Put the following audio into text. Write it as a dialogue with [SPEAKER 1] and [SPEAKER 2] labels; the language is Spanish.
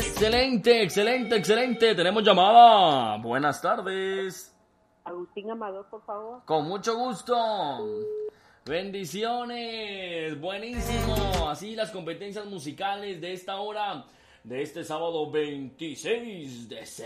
[SPEAKER 1] Excelente, excelente, excelente. Tenemos llamada. Buenas tardes.
[SPEAKER 2] Agustín Amador, por favor.
[SPEAKER 1] Con mucho gusto. Bendiciones. Buenísimo. Así las competencias musicales de esta hora, de este sábado 26 de